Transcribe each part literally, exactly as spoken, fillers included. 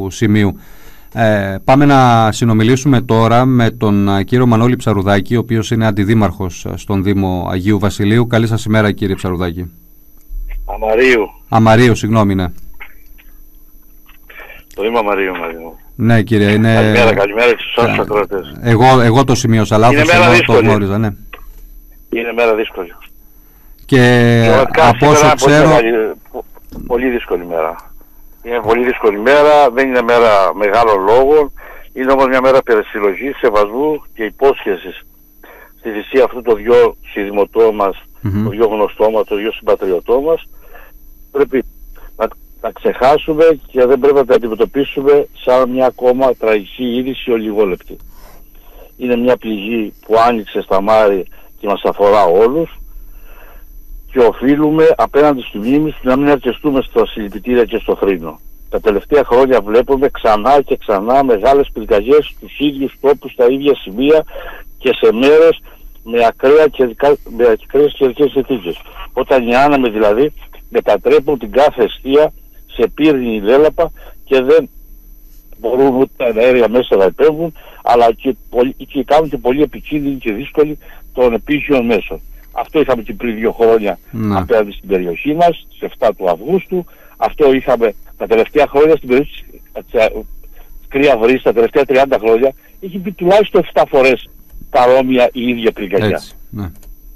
σημείου. Ε, πάμε να συνομιλήσουμε τώρα με τον κύριο Μανώλη Ψαρουδάκη, ο οποίος είναι αντιδήμαρχος στον Δήμο Αγίου Βασιλείου. Καλή σας ημέρα, κύριε Ψαρουδάκη. Αμαρίου. Αμαρίου, συγγνώμη, ναι. Το Δήμο Αμαρίου, Αμαρίου. Ναι, κύριε, είναι... Καλημέρα, καλημέρα και στους άλλους ακροατές. Εγώ, εγώ το σημείωσα λάθος, εγώ το γνώριζα, ναι. Είναι μέρα δύσκολη. Και, και από όσο ξέρω... Πολύ, πολύ δύσκολη μέρα. Είναι πολύ δύσκολη μέρα, δεν είναι μέρα μεγάλων λόγων, είναι όμως μια μέρα περισυλλογής, σεβασμού και υπόσχεσης στη θυσία αυτού το δυο συνδημοτό μας, mm-hmm. το δυο γνωστό μας, το δυο συμπατριωτό μας. Πρέπει να, να ξεχάσουμε και δεν πρέπει να τα αντιμετωπίσουμε σαν μια ακόμα τραγική είδηση ολιγόλεπτη. Είναι μια πληγή που άνοιξε στα Μάρη και μας αφορά όλους και οφείλουμε απέναντι στη μνήμη να μην αρκεστούμε στα συλληπιτήρια και στο θρήνο. Τα τελευταία χρόνια βλέπουμε ξανά και ξανά μεγάλες πυρκαγιές στους ίδιους τόπους, στα ίδια σημεία και σε μέρες με ακραία και με ακραίες καιρικές συνθήκες. Όταν οι άνεμοι δηλαδή μετατρέπουν την κάθε εστία σε πύρινη λέλαπα και δεν μπορούν ούτε τα αέρια μέσα να επέμβουν, αλλά και, πολύ, και κάνουν και πολύ επικίνδυνη και δύσκολη των επίγειων μέσων. Αυτό είχαμε και πριν δύο χρόνια να. απέναντι στην περιοχή μας, στις εφτά του Αυγούστου. Αυτό είχαμε τα τελευταία χρόνια στην περιοχή της Κρύα Βρύσης, τα τελευταία τριάντα χρόνια, έχει πει τουλάχιστον εφτά φορές παρόμοια η ίδια πυρκαγιά. Ναι.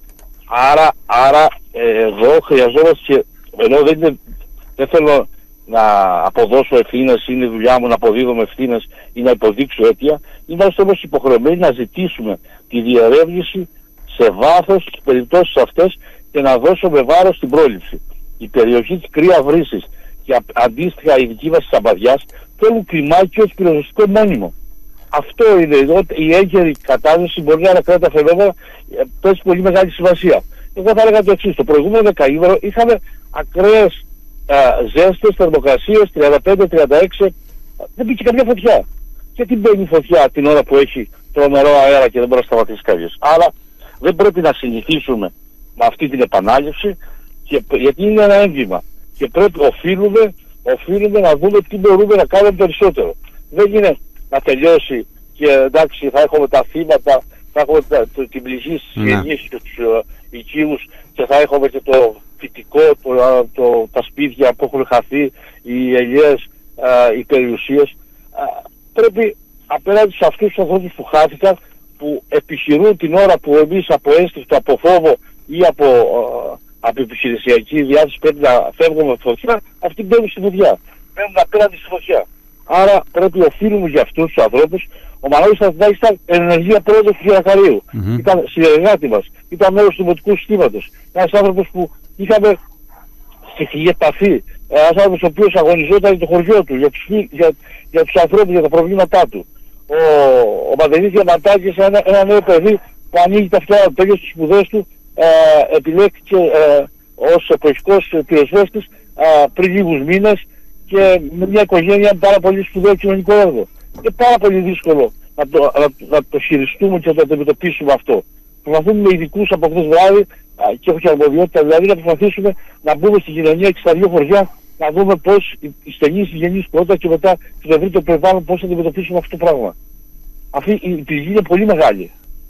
Άρα, άρα ε, εδώ χρειαζόμαστε και, ενώ δεν, είναι, δεν θέλω να αποδώσω ευθύνες, είναι η δουλειά μου να αποδίδουμε ευθύνες ή να υποδείξω αίτια, είμαστε όμως υποχρεωμένοι να ζητήσουμε τη διερεύνηση σε βάθος στις περιπτώσεις αυτές και να δώσουμε βάρος στην πρόληψη. Η περιοχή της Κρύα Βρύσης και αντίστοιχα η δική μας της Αμπαδιάς θέλουν κλιμάκι ως πυροσβεστικό μόνιμο. Αυτό είναι, η έγκαιρη κατάσταση μπορεί να ανακρίνει τα φαινόμενα, παίζει πολύ μεγάλη σημασία. Εγώ θα έλεγα το εξής, το προηγούμενο δεκαήμερο είχαμε ακραίες α, ζέστες, θερμοκρασίες, τριάντα πέντε τριάντα έξι, δεν μπήκε καμιά φωτιά. Και τι μπαίνει φωτιά την ώρα που έχει τρομερό αέρα και δεν μπορεί να σταματήσει κάποιος. Άρα δεν πρέπει να συνηθίσουμε με αυτή την επανάληψη, και, γιατί είναι ένα έμβλημα. Και πρέπει, οφείλουμε, οφείλουμε να δούμε τι μπορούμε να κάνουμε περισσότερο. Δεν είναι να τελειώσει και εντάξει θα έχουμε τα θύματα, θα έχουμε τα, το, την πληγή στις γενιές και τους uh, οικείους και θα έχουμε και το φυτικό, το, uh, το, τα σπίτια που έχουν χαθεί, οι ελιές, uh, οι περιουσίες. Uh, πρέπει απέναντι σε αυτούς τους ανθρώπους που χάθηκαν, που επιχειρούν την ώρα που εμείς από ένστικτο, από φόβο ή από, uh, από επιχειρησιακή διάθεση πρέπει να φεύγουμε από τη φωτιά, αυτοί μπαίνουν στη φωτιά. Μπαίνουν απέναντι στη φωτιά. Άρα πρέπει οφείλουμε για αυτούς τους ανθρώπους. Ο Μανώλης Ψαρουδάκης ήταν ενεργεία πρόεδρος του Γερακαρίου. Mm-hmm. Ήταν συνεργάτη μας. Ήταν μέρος του δημοτικού συστήματος. Ένας άνθρωπος που είχαμε στοιχεία επαφή. Ένας άνθρωπος ο οποίος αγωνιζόταν για το χωριό του, για τους, για, για τους ανθρώπους, για τα προβλήματά του. Ο, ο Μαντελής Διαμαντάκης, ένα, ένα νέο παιδί που ανοίγει τα αυτιά του, τέλειωσε τις σπουδές του, ε, επιλέχθηκε ε, ως εποχικός πυροσβέστης ε, πριν λίγους μήνες και με μια οικογένεια πάρα πολύ σπουδαίο κοινωνικό έργο. Είναι πάρα πολύ δύσκολο να το, να, να το χειριστούμε και να το αντιμετωπίσουμε αυτό. Προσπαθούμε με ειδικούς από χθες βράδυ και έχω και αρμοδιότητα, δηλαδή να προσπαθήσουμε να μπούμε στην κοινωνία και στα δύο χωριά, να δούμε πώς οι στενείς συγγενείς πρώτα και μετά το ευρύτερο περιβάλλον πώς θα αντιμετωπίσουμε αυτό το πράγμα. Αυτή η πληγή είναι πολύ μεγάλη.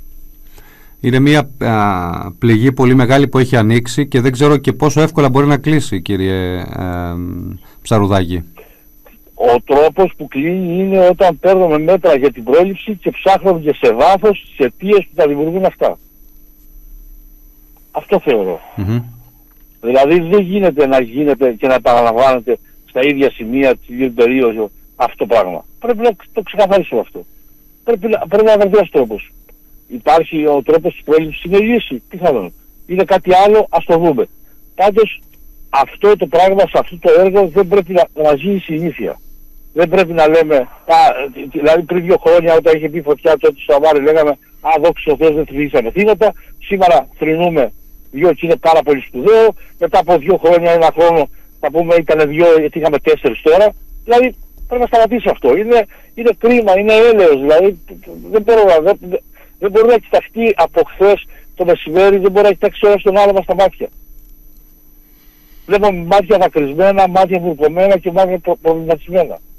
Είναι μια α, πληγή πολύ μεγάλη που έχει ανοίξει και δεν ξέρω και πόσο εύκολα μπορεί να κλείσει, κύριε α, Ψαρουδάκη. Ο τρόπος που κλείνει είναι όταν παίρνουμε μέτρα για την πρόληψη και ψάχνουμε και σε βάθος τις αιτίες που θα δημιουργούν αυτά. Αυτό θεωρώ. Mm-hmm. Δηλαδή δεν γίνεται να γίνεται και να επαναλαμβάνεται στα ίδια σημεία τη ίδια περίοδο αυτό το πράγμα. Πρέπει να το ξεκαθαρίσουμε αυτό. Πρέπει να, πρέπει να βρεθεί ένας τρόπος. Υπάρχει ο τρόπος της πρόληψης, είναι λύση. Πιθανόν. Είναι κάτι άλλο, ας το δούμε. Πάντως αυτό το πράγμα σε αυτό το έργο δεν πρέπει να, να γίνει συνήθεια. Δεν πρέπει να λέμε, α, δηλαδή πριν δύο χρόνια όταν είχε πει φωτιά τότε στο Αμάρι λέγαμε α, δόξα τω Θεώ δεν θρυνήσαμε θύματα, σήμερα θρυνούμε δύο και είναι πάρα πολύ σπουδαίο, μετά από δύο χρόνια, ένα χρόνο θα πούμε ήταν δύο γιατί είχαμε τέσσερις τώρα, δηλαδή πρέπει να σταματήσει αυτό, είναι, είναι κρίμα, είναι έλεος, δηλαδή δεν μπορεί να, δεν, δεν μπορεί να κοιταχτεί από χθες το μεσημέρι, δεν μπορεί να κοιτάξει όλα στον άλλο μας τα μάτια. Βλέπουμε μάτια δακρυσμένα, μάτια βουρκωμένα και μάτια προβληματισμένα.